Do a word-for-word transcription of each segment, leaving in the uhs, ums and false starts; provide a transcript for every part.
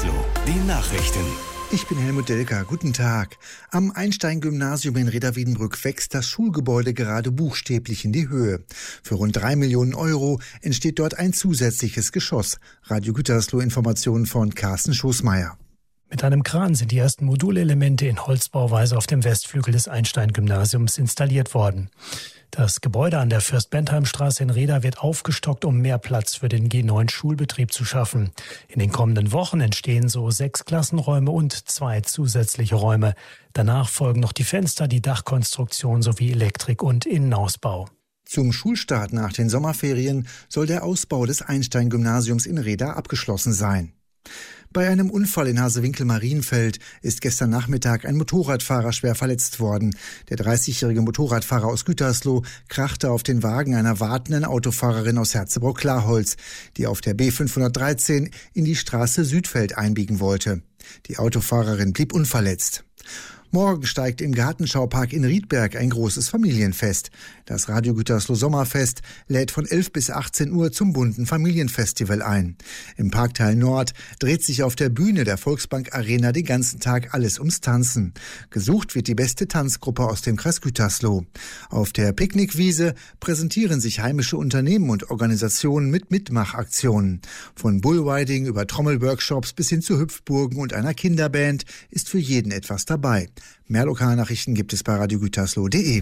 Gütersloh, die Nachrichten. Ich bin Helmut Delker. Guten Tag. Am Einstein-Gymnasium in Reda-Wiedenbrück wächst das Schulgebäude gerade buchstäblich in die Höhe. Für rund drei Millionen Euro entsteht dort ein zusätzliches Geschoss. Radio Gütersloh, Informationen von Carsten Schoßmeier. Mit einem Kran sind die ersten Modulelemente in Holzbauweise auf dem Westflügel des Einstein-Gymnasiums installiert worden. Das Gebäude an der Fürst-Bentheim-Straße in Reda wird aufgestockt, um mehr Platz für den G neun Schulbetrieb zu schaffen. In den kommenden Wochen entstehen so sechs Klassenräume und zwei zusätzliche Räume. Danach folgen noch die Fenster, die Dachkonstruktion sowie Elektrik- und Innenausbau. Zum Schulstart nach den Sommerferien soll der Ausbau des Einstein-Gymnasiums in Reda abgeschlossen sein. Bei einem Unfall in Hasewinkel-Marienfeld ist gestern Nachmittag ein Motorradfahrer schwer verletzt worden. Der dreißigjährige Motorradfahrer aus Gütersloh krachte auf den Wagen einer wartenden Autofahrerin aus Herzebrock-Klarholz, die auf der B fünfhundertdreizehn in die Straße Südfeld einbiegen wollte. Die Autofahrerin blieb unverletzt. Morgen steigt im Gartenschaupark in Riedberg ein großes Familienfest. Das Radio Gütersloh Sommerfest lädt von elf bis achtzehn Uhr zum bunten Familienfestival ein. Im Parkteil Nord dreht sich auf der Bühne der Volksbank Arena den ganzen Tag alles ums Tanzen. Gesucht wird die beste Tanzgruppe aus dem Kreis Gütersloh. Auf der Picknickwiese präsentieren sich heimische Unternehmen und Organisationen mit Mitmachaktionen. Von Bullriding über Trommelworkshops bis hin zu Hüpfburgen und einer Kinderband ist für jeden etwas dabei. Mehr Lokalnachrichten gibt es bei radio gütersloh punkt de.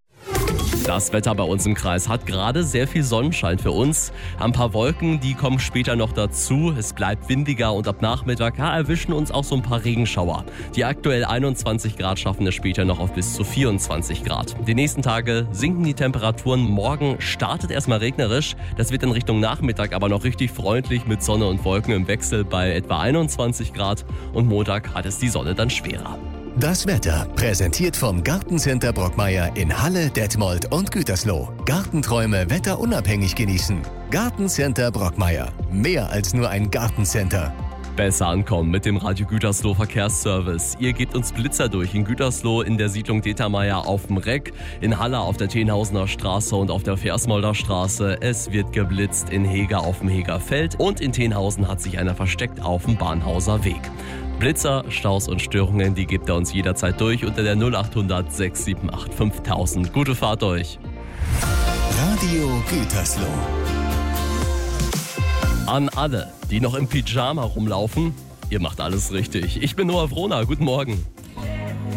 Das Wetter bei uns im Kreis hat gerade sehr viel Sonnenschein für uns. Ein paar Wolken, die kommen später noch dazu. Es bleibt windiger und ab Nachmittag ja, erwischen uns auch so ein paar Regenschauer. Die aktuell einundzwanzig Grad schaffen es später noch auf bis zu vierundzwanzig Grad. Die nächsten Tage sinken die Temperaturen. Morgen startet erstmal regnerisch. Das wird in Richtung Nachmittag aber noch richtig freundlich mit Sonne und Wolken im Wechsel bei etwa einundzwanzig Grad. Und Montag hat es die Sonne dann schwerer. Das Wetter präsentiert vom Gartencenter Brockmeier in Halle, Detmold und Gütersloh. Gartenträume wetterunabhängig genießen. Gartencenter Brockmeier. Mehr als nur ein Gartencenter. Besser ankommen mit dem Radio Gütersloh Verkehrsservice. Ihr gebt uns Blitzer durch in Gütersloh, in der Siedlung Determeier auf dem Reck, in Halle auf der Tenhausener Straße und auf der Versmolder Straße. Es wird geblitzt in Heger auf dem Hegerfeld und in Tenhausen hat sich einer versteckt auf dem Bahnhauser Weg. Blitzer, Staus und Störungen, die gebt ihr uns jederzeit durch unter der null acht hundert sechs sieben acht fünftausend. Gute Fahrt euch. Radio Gütersloh. An alle, die noch im Pyjama rumlaufen, ihr macht alles richtig. Ich bin Noah Wrohner, guten Morgen.